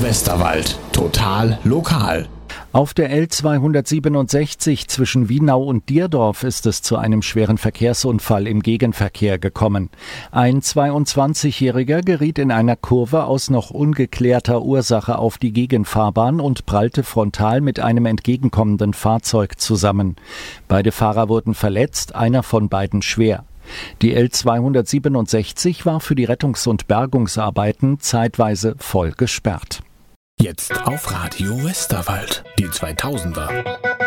Westerwald. Total lokal. Auf der L267 zwischen Wienau und Dierdorf ist es zu einem schweren Verkehrsunfall im Gegenverkehr gekommen. Ein 22-Jähriger geriet in einer Kurve aus noch ungeklärter Ursache auf die Gegenfahrbahn und prallte frontal mit einem entgegenkommenden Fahrzeug zusammen. Beide Fahrer wurden verletzt, einer von beiden schwer. Die L267 war für die Rettungs- und Bergungsarbeiten zeitweise voll gesperrt. Jetzt auf Radio Westerwald. Die 2000er.